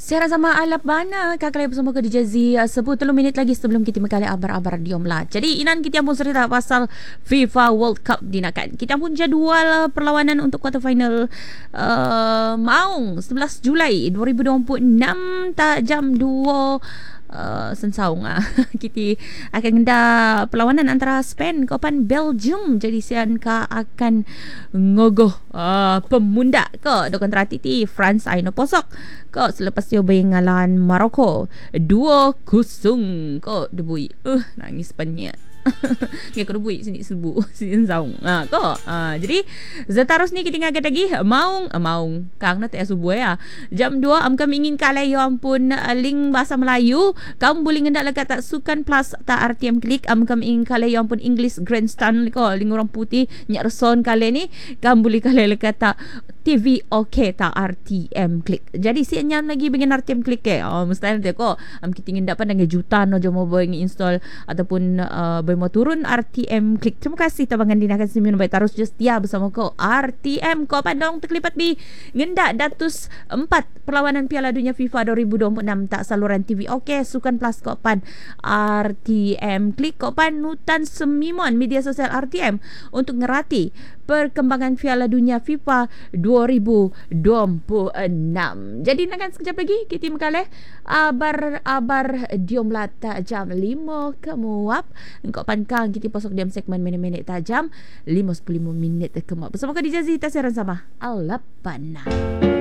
Siaran sama Alap Bana Kakak bersama ke DJ Z 10 minit lagi sebelum kita mengkali abar-abar diom lah. Jadi Inan kita pun cerita pasal FIFA World Cup dinakan. Kita pun jadual perlawanan untuk quarter final Maung 11 Julai 2026 tak jam 2 sensaung kita akan hendak perlawanan antara Spain kaupan Belgium. Jadi sian ka akan ngogoh pemunda ke dokon terhati ti France aino posok ke selepas dia ngalan Maroko 2-0 ke debui nangis penyak dia kena buat sini sebu sini saung jadi seterus ni kita ngaget lagi maung kang na tak subuh ya jam 2 kami ingin kalai yo ampun link bahasa Melayu kamu boleh ngendak lekat tak sukan plus tak RTM klik kami ingin kalai yo ampun English grandstand ko ling orang putih nyak reson kalai ni kamu boleh kalai lekat tak TV OK tak RTM klik. Jadi sianya lagi bikin RTM klik mustahil dia ko kita ingin dapat dengan juta no jo mau install ataupun mau turun RTM klik. Terima kasih tabangan dinakan semino baik terus just setia bersama ko RTM ko pandang terlibat di ngendak datus 4 perlawanan Piala Dunia FIFA 2026 tak saluran TV OK sukan plus ko pan RTM klik ko pan nutan semimon media sosial RTM untuk ngerati perkembangan Piala Dunia FIFA 2026. Jadi nak sekejap lagi kita mengalih abar diom lata jam 5 kemuap engkau pankang kita posok diam segmen minit-minit tajam 5-10 minit kemuap bersama Khadijah Zita siaran sama Alapana.